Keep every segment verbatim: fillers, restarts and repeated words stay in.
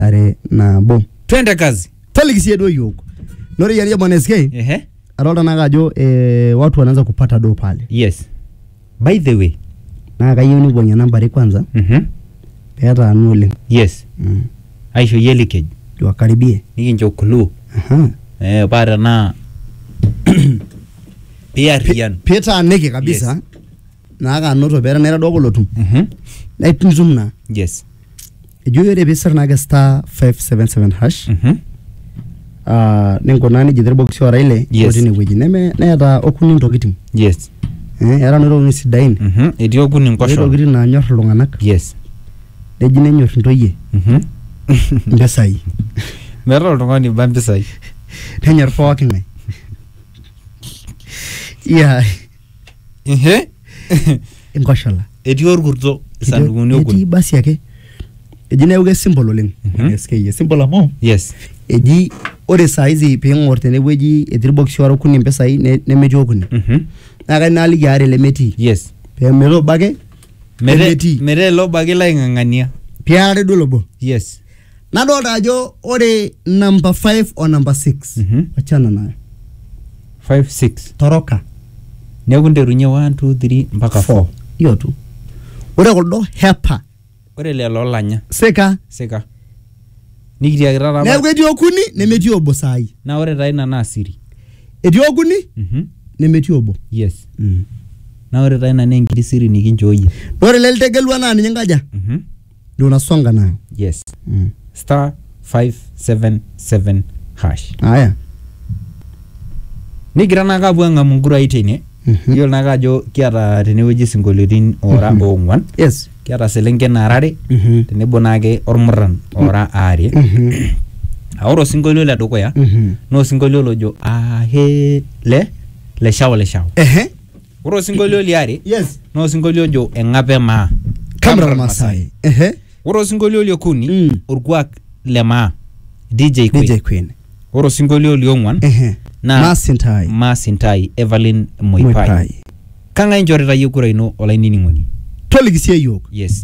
are nabo. Twende kazi. Toliki do yoko. Nori ya bwana S K. Ehe. Alota nagajo eh, watu wanaanza kupata do pale. Yes. By the way, na kayuni bonya nambari kwanza. Mhm. Peata anule. Yes. Mm. Aisho yelikej. Wakaribie. Nikinjo kulu. Aha. Eh para na Pia Rian. Peata neke kabisa. Yes. Na aga noto bera nera dogo lotum. Mhm. Na ipunzumna. Yes. Ejuyo de besar naga star five seven seven hash. Mhm. Ah, nengo nani jidere box ora ile yes. Odini weji neme neeta okuni ntokitin. Yes. Eh era nero ni sidain. Mhm. Eti okuni nkosho. Ntokitin nanyor iltung'anak. Yes. Eji nenyor ntoyie. Mhm. Mbesai. Mera oltung'ani ba mbesai. Nenyor pookin ng'ae. Yeah. Ehe. Nkoshola. Eti orkurto sandukuni okuni. Eti basi ake. Eji neuke simple oleng. S K simple amo. Yes. Eji ore saizi ping'or tenewueji etii box ora okuni mpesai nemetii okuni. Mhm. Na kainaliki are lemetii. Yes. Pemelo bake Mere mere lo bage la ingangania. Piare do lobo. Yes. Nadolta ajo ore number five or number six. Mhm. Achana nayo. five six. Toroka. Neeku nterunye one two three mpaka four. Hiyo tu. Ore kuldo hepa. Ore lelo lanya. Seka. Seka. Nikitiakita raba. Neeku etii okuni nemetii obo sai. Na ore taa ina naa siri. Etii okuni Mhm. nemetii obo. Yes. Mm. Na ore taa ina naa enkiti siri nikinchooyie. Ore lele tegelua naa ninye ngaja. Mhm. Ndio unasonga nayo. Yes. Mm. Star five seven seven hash. Aya. Nigira naa kapuo ang'amu nkurai teine. Mhm. Yiolo naa kajo kiata tenewueji sinkolioitin ora Mhm. ong'uan. Yes. Kiata selenken nara are. Mhm. Tenebo naake ormurran ora are. Mhm. Ore osinkolio le dukuya Mhm. naa osinkolio lojo ahe le le shao le shao. Ehe. Ore osinkolio liare Yes. naa osinkolio ojo eng'ape maa. Kamra Masai. Ehe. Ore osinkolio liokuni Mm. orkuak le maa D J Queen. D J Queen. Ore osinkolio liong'uan Ehe. naa Masintai. Masintai Evelyn Moipai. Moipai. Kang'ae inchorita yie kura ino olainining'oni? Toliki sie yiok. Yes.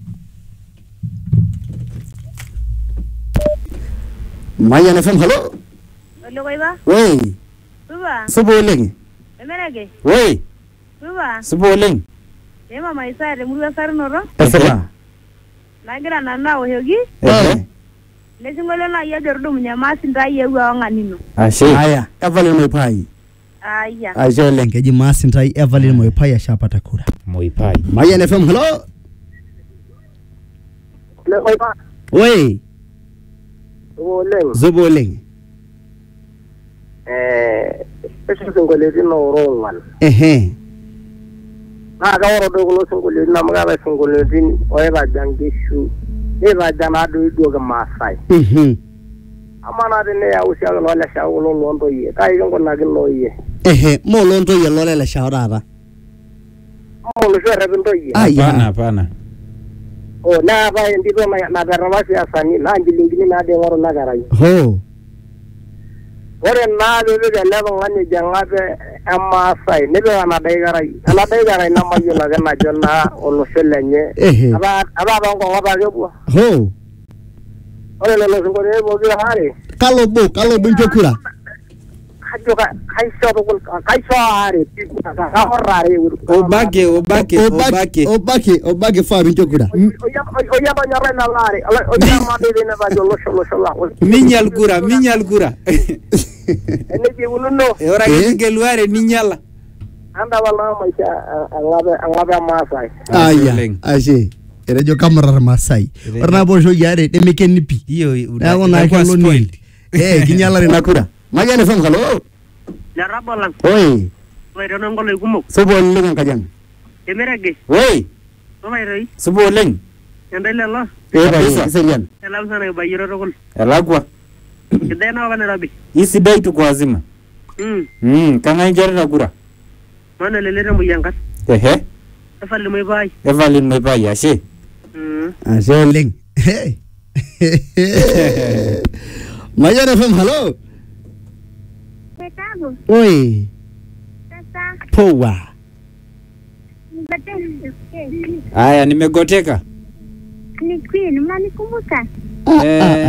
Mayan F M, hello. Hello, Koiba. Wey. Suba. Subo oleng. Emerege. Wey. Suba. Subo oleng. Ema maisa temurua sarunoto. Esipa. Nagira nanu aoshoki. Eh. Lesingolio nai ajo tudumunye Masintai eewuo awang'anino. Ashe. Aya, Evelyn Moipai. Aya. Ashe oleng, keji Masintai Evelyn Moipai ashapata kura. Moipai. Mayan F M, hello. Hello, Koiba. Wey. Subo oleng. Subo oleng. Eh, esi sinkolioitin ora ong'uan. Ehe. Naa kaoro duo kulo sinkolioitin amu keetae sinkolioitin oiraja nkishu, neiraja naadoi duo kimaasai. Mhm. Amaa naa teniyau siake loo leshao kulo loontoyie, kai kinkunakino iyie? Ehe, mo lontoyie lole le shao taata. Moo loshi orrep intoyie. Aya. Hapana, hapana. Oh, neetae entito naterrepa siasani naa nchilingini naadii ing'oru ina kerai. Ho. Ore naa piipik ele tung'ani ojo eng'ape emaasai nipik enadai kerai. Enadai kerai namayiolo ake najo naa olosho lenye. Ehe. Etaa toonkong'ot ake epuo. Ho. Ore lelo sinkolioitin pokira are. Kalo bo, kalo bo incho kura. Kajo kaisho tukul kaisho are. Kaorr are. Obake, obake, obake. Obake, obake faa incho kura. Oya tonyorra ina laare. Oya madede netajo olosho olosho lang. Minyal kura, minyal kura. Enejeununo. Ora kigelu ninyala. Anda wala maisha eng'ape eng'ape emaasai. Aya, ashe. Erejo Kamra Masai. Ore nabo sho yare demekeni pi. Hiyo Neeku naa kelo nil. Eh, kinyalare ina kura. Mayan F M, hello. Larabolang. Oi. Waitono ngoloi kumok. Subo oleng enkajang. Emerege. Oi. Omairoi. Subo oleng. Endai lelo. Eh, kabisa. Serian. Elau sana ibayiro tukul. Elakwa. Kidai na apa Nairobi. Isidai tuko wazima. Mm. Mm, kang'ae inchorita kura? Maana lelere moyiankat. Ehe. Evalin Moipai. Evelyn Moipai, ashe. Mm. Ashe oleng. Mayan F M, hello. Pekabu. Oi. Sasa. Poa. Ngate. Aya, nimegoteka. Ni Queen, mnanikumbuka? Eh,